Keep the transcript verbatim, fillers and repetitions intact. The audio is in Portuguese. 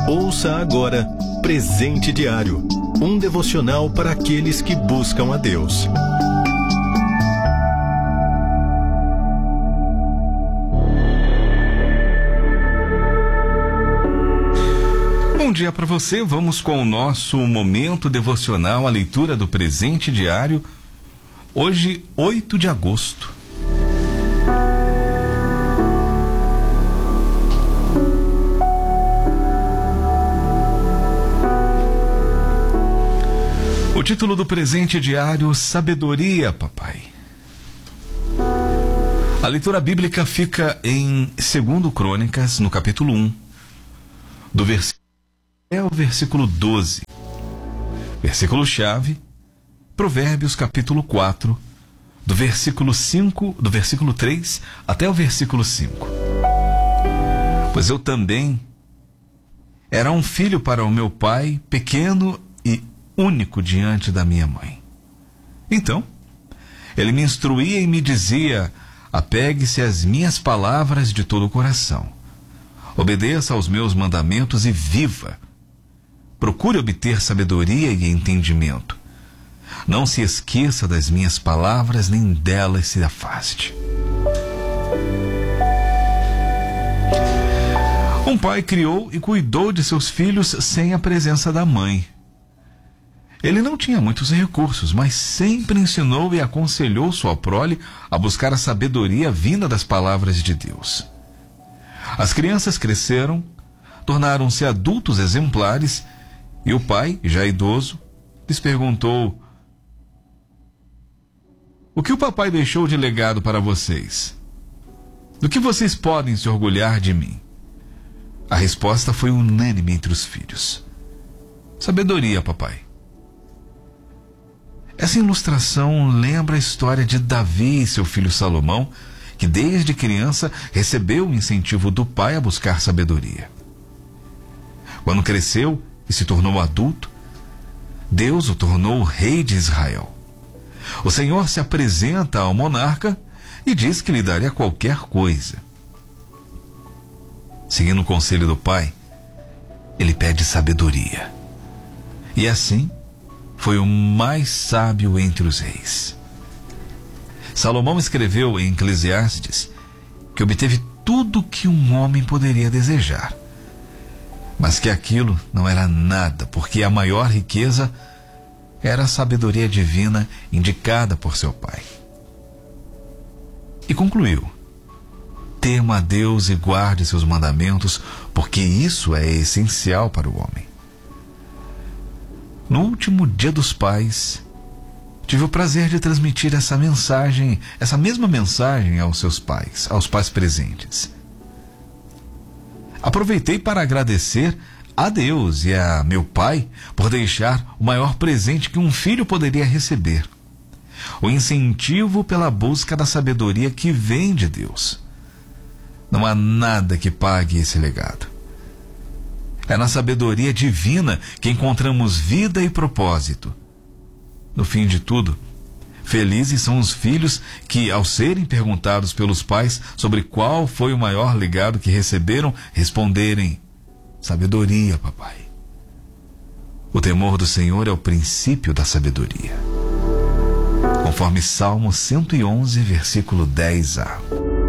Ouça agora Presente Diário, um devocional para aqueles que buscam a Deus. Bom dia para você, vamos com o nosso momento devocional, a leitura do Presente Diário, hoje, oito de agosto. O título do Presente Diário, Sabedoria, Papai. A leitura bíblica fica em Segundo Crônicas, no capítulo um, do versículo até o versículo doze. Versículo-chave, Provérbios, capítulo quatro, do versículo cinco, do versículo três até o versículo cinco. Pois eu também era um filho para o meu pai, pequeno e único diante da minha mãe. Então, ele me instruía e me dizia: apegue-se às minhas palavras de todo o coração. Obedeça aos meus mandamentos e viva. Procure obter sabedoria e entendimento. Não se esqueça das minhas palavras, nem delas se afaste. Um pai criou e cuidou de seus filhos sem a presença da mãe. Ele não tinha muitos recursos, mas sempre ensinou e aconselhou sua prole a buscar a sabedoria vinda das palavras de Deus. As crianças cresceram, tornaram-se adultos exemplares, e o pai, já idoso, lhes perguntou: o que o papai deixou de legado para vocês? Do que vocês podem se orgulhar de mim? A resposta foi unânime entre os filhos: sabedoria, papai. Essa ilustração lembra a história de Davi e seu filho Salomão, que desde criança recebeu o incentivo do pai a buscar sabedoria. Quando cresceu e se tornou adulto, Deus o tornou rei de Israel. O Senhor se apresenta ao monarca e diz que lhe daria qualquer coisa. Seguindo o conselho do pai, ele pede sabedoria. E assim, foi o mais sábio entre os reis. Salomão escreveu em Eclesiastes que obteve tudo que um homem poderia desejar, mas que aquilo não era nada, porque a maior riqueza era a sabedoria divina indicada por seu pai. E concluiu: tema a Deus e guarde seus mandamentos, porque isso é essencial para o homem. No último Dia dos Pais, tive o prazer de transmitir essa mensagem, essa mesma mensagem aos seus pais, aos pais presentes. Aproveitei para agradecer a Deus e a meu pai por deixar o maior presente que um filho poderia receber: o incentivo pela busca da sabedoria que vem de Deus. Não há nada que pague esse legado. É na sabedoria divina que encontramos vida e propósito. No fim de tudo, felizes são os filhos que, ao serem perguntados pelos pais sobre qual foi o maior legado que receberam, responderem: sabedoria, papai. O temor do Senhor é o princípio da sabedoria, conforme Salmo cento e onze, versículo dez a.